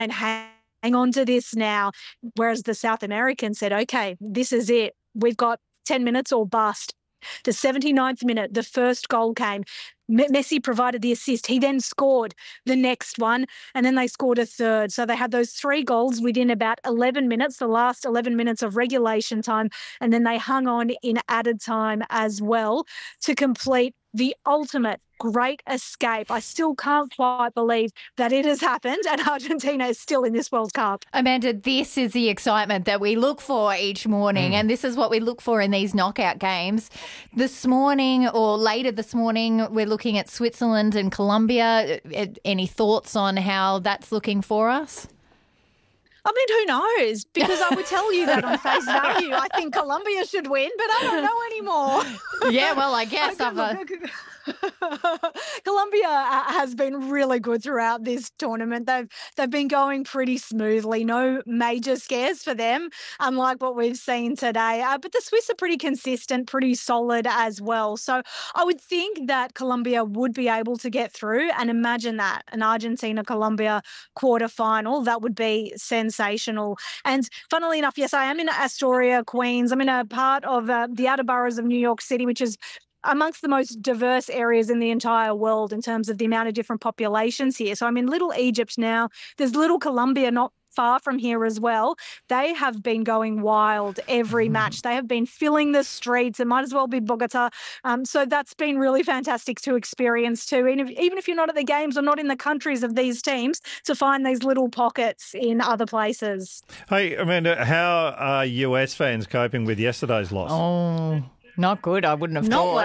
hang on to this now. Whereas the South Americans said, okay, this is it. We've got 10 minutes or bust. The 79th minute, the first goal came. Messi provided the assist. He then scored the next one, and then they scored a third. So they had those 3 goals within about 11 minutes, the last 11 minutes of regulation time, and then they hung on in added time as well to complete the ultimate great escape. I still can't quite believe that it has happened and Argentina is still in this World Cup. Amanda, this is the excitement that we look for each morning, and this is what we look for in these knockout games. This morning or later this morning, we're looking at Switzerland and Colombia. Any thoughts on how that's looking for us? I mean, who knows? Because I would tell you that on face value. I think Colombia should win, but I don't know anymore. Yeah, well, I guess Colombia has been really good throughout this tournament. They've been going pretty smoothly. No major scares for them, unlike what we've seen today. But the Swiss are pretty consistent, pretty solid as well. So I would think that Colombia would be able to get through. And imagine that, an Argentina-Colombia quarterfinal. That would be sensational. And funnily enough, yes, I am in Astoria, Queens. I'm in a part of the outer boroughs of New York City, which is amongst the most diverse areas in the entire world in terms of the amount of different populations here. So I'm in Little Egypt now. There's Little Colombia not far from here as well. They have been going wild every match. They have been filling the streets. It might as well be Bogota. So that's been really fantastic to experience too. Even if you're not at the games or not in the countries of these teams, to find these little pockets in other places. Hey, Amanda, how are US fans coping with yesterday's loss? Oh, not good. I wouldn't have thought.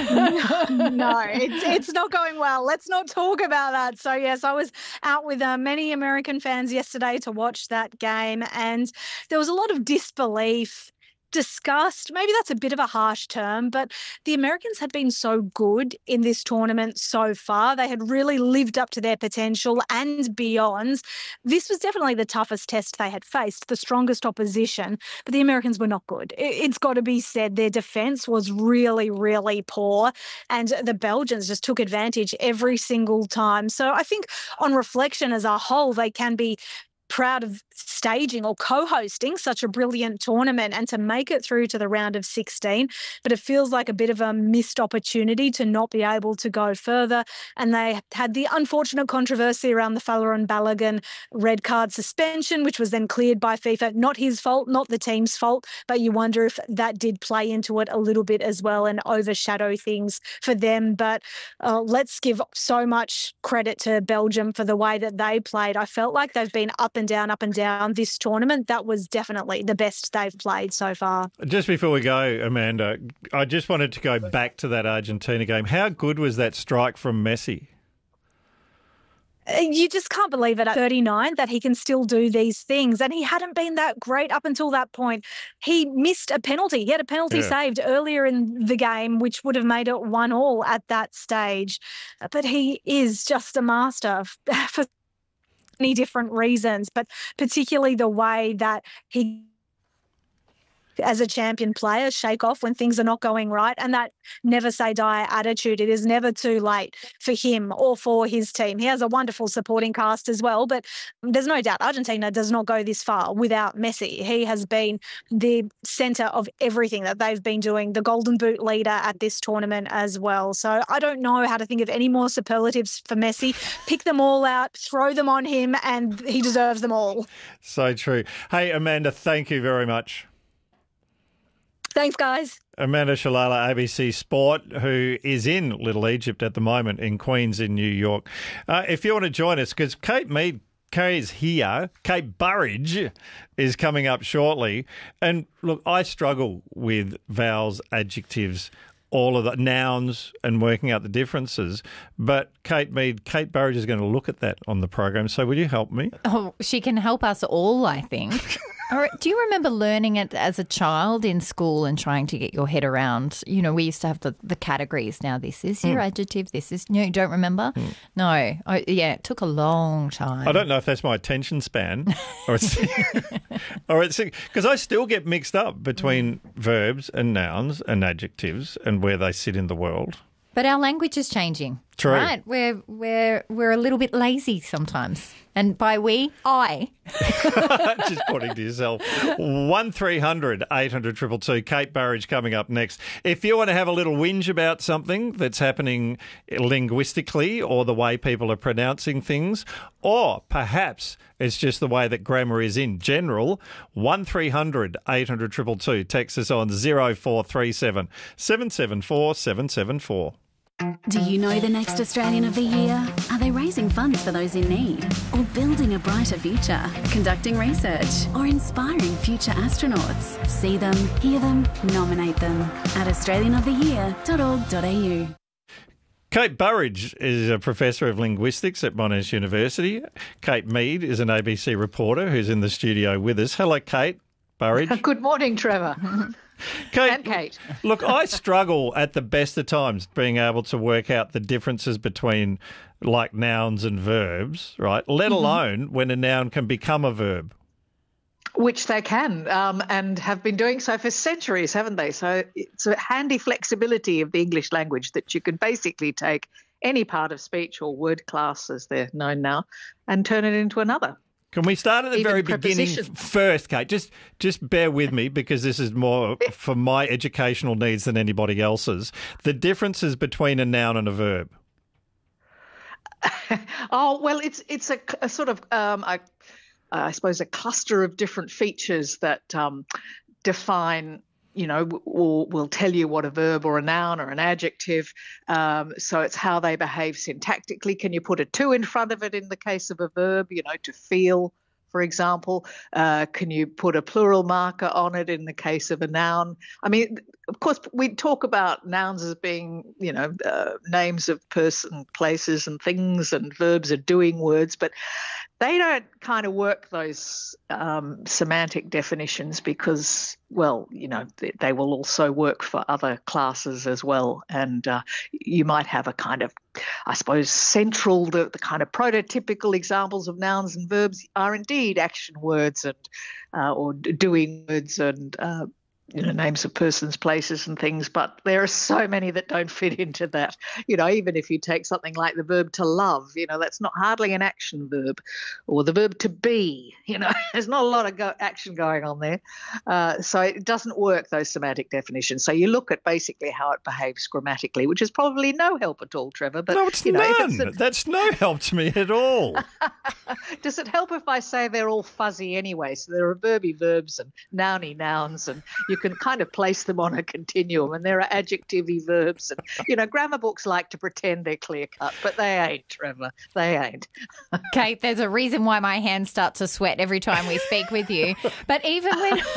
Well. No, it's not going well. Let's not talk about that. So, yes, I was out with many American fans yesterday to watch that game, and there was a lot of disbelief, disgust. Maybe that's a bit of a harsh term, but the Americans had been so good in this tournament so far. They had really lived up to their potential and beyond. This was definitely the toughest test they had faced, the strongest opposition, but the Americans were not good. It's got to be said, their defence was really, really poor, and the Belgians just took advantage every single time. So I think on reflection as a whole, they can be proud of staging or co-hosting such a brilliant tournament and to make it through to the round of 16. But it feels like a bit of a missed opportunity to not be able to go further. And they had the unfortunate controversy around the Folarin Balogun red card suspension, which was then cleared by FIFA. Not his fault, not the team's fault, but you wonder if that did play into it a little bit as well and overshadow things for them. But let's give so much credit to Belgium for the way that they played. I felt like they've been up and down this tournament. That was definitely the best they've played so far. Just before we go, Amanda, I just wanted to go back to that Argentina game. How good was that strike from Messi? You just can't believe it at 39 that he can still do these things. And he hadn't been that great up until that point. He missed a penalty. He had a penalty saved earlier in the game, which would have made it 1-1 at that stage. But he is just a master for many different reasons, but particularly the way that he, as a champion player, shake off when things are not going right, and that never say die attitude. It is never too late for him or for his team. He has a wonderful supporting cast as well, but there's no doubt Argentina does not go this far without Messi. He has been the centre of everything that they've been doing, the Golden Boot leader at this tournament as well. So I don't know how to think of any more superlatives for Messi. Pick them all out, throw them on him, and he deserves them all. So true. Hey, Amanda, thank you very much. Thanks, guys. Amanda Shalala, ABC Sport, who is in Little Egypt at the moment in Queens in New York. If you want to join us, because Kate Mead is here. Kate Burridge is coming up shortly. And look, I struggle with vowels, adjectives, all of the nouns and working out the differences. But Kate Burridge is going to look at that on the program. So will you help me? Oh, she can help us all, I think. Do you remember learning it as a child in school and trying to get your head around, we used to have the categories. Now this is your adjective, this is, you don't remember? No. It took a long time. I don't know if that's my attention span or it's because I still get mixed up between verbs and nouns and adjectives and where they sit in the world. But our language is changing. True. Right? We're a little bit lazy sometimes. And by we, I. Just pointing to yourself. 1300 800 222. Kate Burridge coming up next. If you want to have a little whinge about something that's happening linguistically or the way people are pronouncing things, or perhaps it's just the way that grammar is in general, 1300 800 222. Text us on 0437 774 774. Do you know the next Australian of the Year? Are they raising funds for those in need? Or building a brighter future? Conducting research? Or inspiring future astronauts? See them, hear them, nominate them at australianoftheyear.org.au. Kate Burridge is a professor of linguistics at Monash University. Kate Mead is an ABC reporter who's in the studio with us. Hello, Kate Burridge. Good morning, Trevor. Kate, And Kate. Look, I struggle at the best of times being able to work out the differences between like nouns and verbs, right? Let alone when a noun can become a verb. Which they can and have been doing so for centuries, haven't they? So it's a handy flexibility of the English language that you can basically take any part of speech or word class, as they're known now, and turn it into another. Can we start at the Even very beginning prepositions. first, Kate? Just bear with me because this is more for my educational needs than anybody else's. The differences between a noun and a verb. Oh, well, it's a sort of, I suppose, a cluster of different features that define, or will tell you what a verb or a noun or an adjective. So it's how they behave syntactically. Can you put a to in front of it in the case of a verb, to feel, for example? Can you put a plural marker on it in the case of a noun? I mean, of course, we talk about nouns as being, names of person, places and things, and verbs are doing words, but they don't kind of work those semantic definitions because, well, they will also work for other classes as well. And you might have a kind of, I suppose, the kind of prototypical examples of nouns and verbs are indeed action words and or doing words and names of persons, places and things, but there are so many that don't fit into that. Even if you take something like the verb to love, that's not hardly an action verb, or the verb to be, there's not a lot of action going on there. So it doesn't work, those semantic definitions. So you look at basically how it behaves grammatically, which is probably no help at all, Trevor. But, No, it's none. That's no help to me at all. Does it help if I say they're all fuzzy anyway? So there are verby verbs and nouny nouns, and you can kind of place them on a continuum, and there are adjectivey verbs. And, grammar books like to pretend they're clear-cut, but they ain't, Trevor. They ain't. Kate, there's a reason why my hands start to sweat every time we speak with you. But even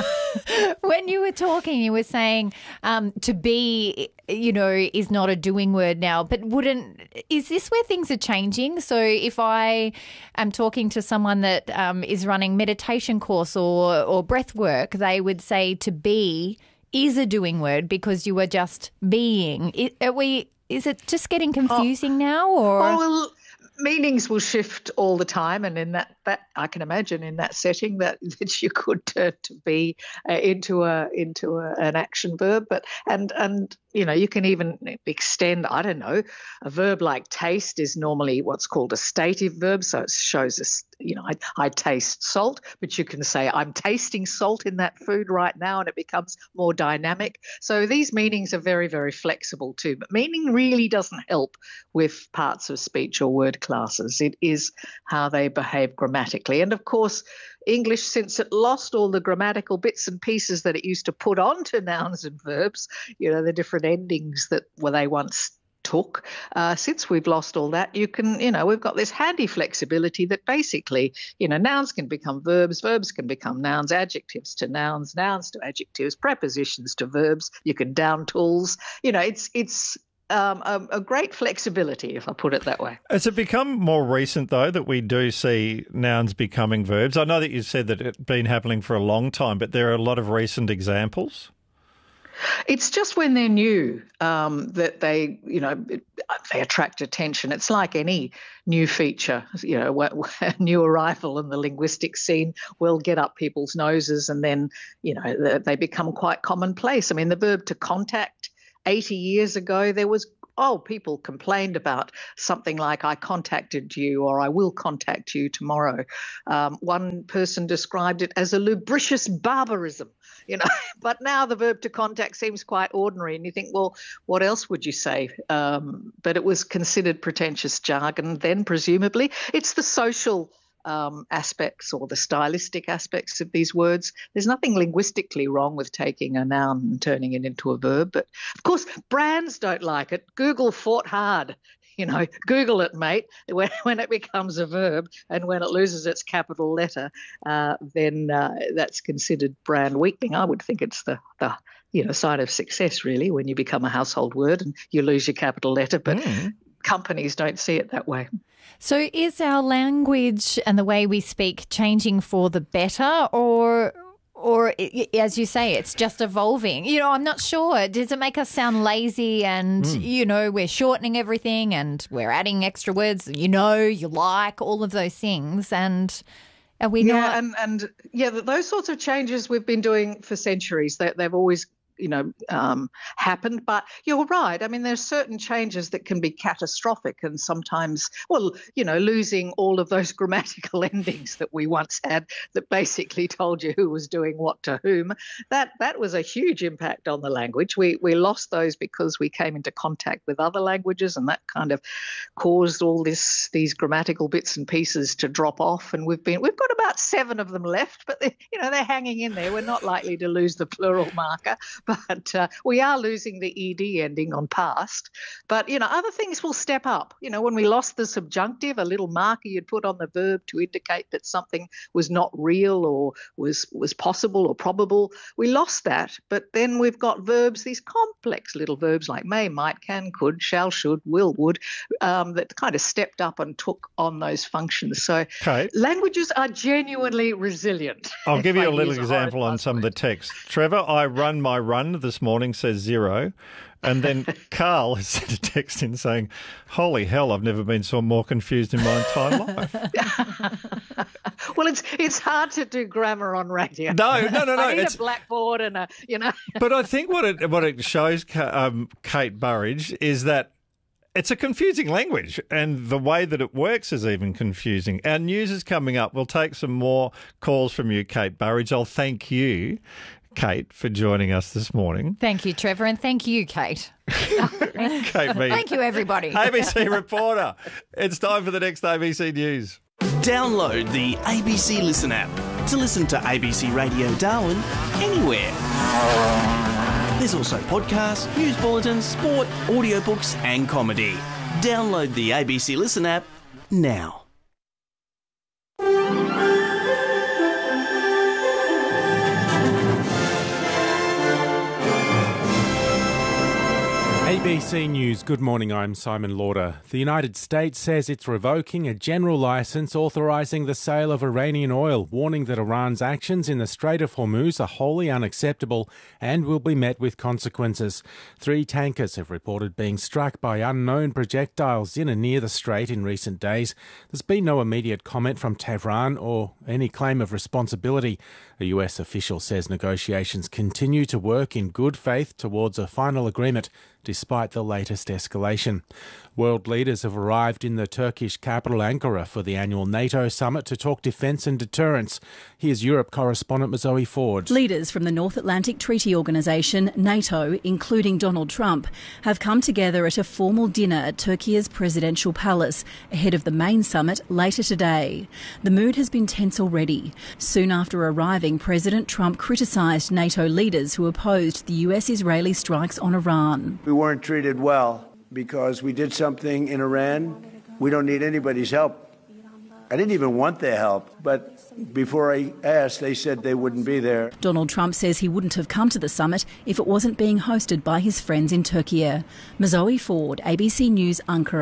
when you were talking, you were saying to be, is not a doing word now. But is this where things are changing? So if I am talking to someone that is running meditation course or breath work, they would say to be is a doing word because you are just being. Is it just getting confusing now, or? Oh, well, meanings will shift all the time, and in that I can imagine in that setting that you could turn to be into an action verb, but and you can even extend, I don't know, a verb like taste is normally what's called a stative verb, so it shows us, I taste salt, but you can say I'm tasting salt in that food right now, and it becomes more dynamic. So these meanings are very, very flexible too, but meaning really doesn't help with parts of speech or word classes. It is how they behave grammatically. And of course, English, since it lost all the grammatical bits and pieces that it used to put onto nouns and verbs, the different endings that they once took, since we've lost all that, we've got this handy flexibility that basically, nouns can become verbs, verbs can become nouns, adjectives to nouns, nouns to adjectives, prepositions to verbs. You can down tools. It's a great flexibility, if I put it that way. Has it become more recent, though, that we do see nouns becoming verbs? I know that you said that it's been happening for a long time, but there are a lot of recent examples. It's just when they're new that they attract attention. It's like any new feature, a new arrival in the linguistic scene will get up people's noses, and then, they become quite commonplace. I mean, the verb to contact, 80 years ago, there was people complained about something like I contacted you or I will contact you tomorrow. One person described it as a lubricious barbarism, but now the verb to contact seems quite ordinary and you think, well, what else would you say? But it was considered pretentious jargon then, presumably. It's the social aspects or the stylistic aspects of these words. There's nothing linguistically wrong with taking a noun and turning it into a verb. But, of course, brands don't like it. Google fought hard. Google it, mate. When it becomes a verb and when it loses its capital letter, then that's considered brand weakening. I would think it's the sign of success, really, when you become a household word and you lose your capital letter. But companies don't see it that way. So is our language and the way we speak changing for the better or as you say, it's just evolving? I'm not sure. Does it make us sound lazy and, we're shortening everything and we're adding extra words, you like, all of those things, and are we not? And those sorts of changes we've been doing for centuries. They've always happened. But you're right. I mean, there's certain changes that can be catastrophic and sometimes, losing all of those grammatical endings that we once had that basically told you who was doing what to whom. That was a huge impact on the language. We lost those because we came into contact with other languages and that kind of caused all these grammatical bits and pieces to drop off. And we've got about 7 of them left, but they're hanging in there. We're not likely to lose the plural marker. But we are losing the ed ending on past. But, other things will step up. When we lost the subjunctive, a little marker you'd put on the verb to indicate that something was not real or was possible or probable, we lost that. But then we've got verbs, these complex little verbs like may, might, can, could, shall, should, will, would, that kind of stepped up and took on those functions. So languages are genuinely resilient. I'll give you a little example on some of the text. Trevor, I run my run this morning says 0. And then Carl has sent a text in saying, holy hell, I've never been so more confused in my entire life. Well, it's hard to do grammar on radio. No. I need a blackboard and But I think what it shows, Kate Burridge, is that it's a confusing language and the way that it works is even confusing. Our news is coming up. We'll take some more calls from you, Kate Burridge. I'll thank you, Kate, for joining us this morning. Thank you, Trevor, and thank you, Kate. Kate Mead. Thank you, everybody. ABC reporter. It's time for the next ABC News. Download the ABC Listen app to listen to ABC Radio Darwin anywhere. There's also podcasts, news bulletins, sport, audiobooks and comedy. Download the ABC Listen app now. ABC News, good morning, I'm Simon Lauder. The United States says it's revoking a general licence authorising the sale of Iranian oil, warning that Iran's actions in the Strait of Hormuz are wholly unacceptable and will be met with consequences. 3 tankers have reported being struck by unknown projectiles in and near the strait in recent days. There's been no immediate comment from Tehran or any claim of responsibility. A US official says negotiations continue to work in good faith towards a final agreement, despite the latest escalation. World leaders have arrived in the Turkish capital Ankara for the annual NATO summit to talk defence and deterrence. Here's Europe correspondent Zoe Ford. Leaders from the North Atlantic Treaty Organisation, NATO, including Donald Trump, have come together at a formal dinner at Turkey's presidential palace ahead of the main summit later today. The mood has been tense already. Soon after arriving, President Trump criticised NATO leaders who opposed the US-Israeli strikes on Iran. We weren't treated well because we did something in Iran. We don't need anybody's help. I didn't even want their help, but before I asked, they said they wouldn't be there. Donald Trump says he wouldn't have come to the summit if it wasn't being hosted by his friends in Turkey. Zoe Ford, ABC News, Ankara.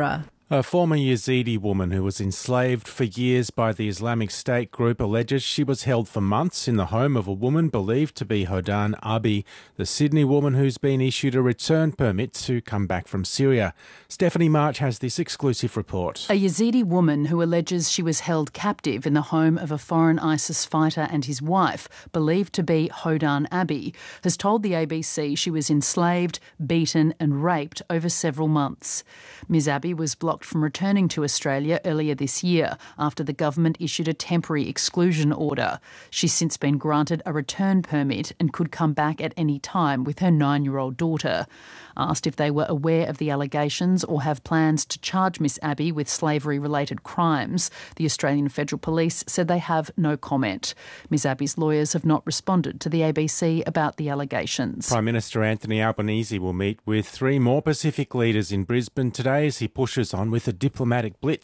A former Yazidi woman who was enslaved for years by the Islamic State group alleges she was held for months in the home of a woman believed to be Hodan Abi, the Sydney woman who's been issued a return permit to come back from Syria. Stephanie March has this exclusive report. A Yazidi woman who alleges she was held captive in the home of a foreign ISIS fighter and his wife, believed to be Hodan Abi, has told the ABC she was enslaved, beaten and raped over several months. Ms Abi was blocked from returning to Australia earlier this year after the government issued a temporary exclusion order. She's since been granted a return permit and could come back at any time with her 9-year-old daughter. Asked if they were aware of the allegations or have plans to charge Miss Abi with slavery-related crimes, the Australian Federal Police said they have no comment. Ms Abi's lawyers have not responded to the ABC about the allegations. Prime Minister Anthony Albanese will meet with 3 more Pacific leaders in Brisbane today as he pushes on with a diplomatic blitz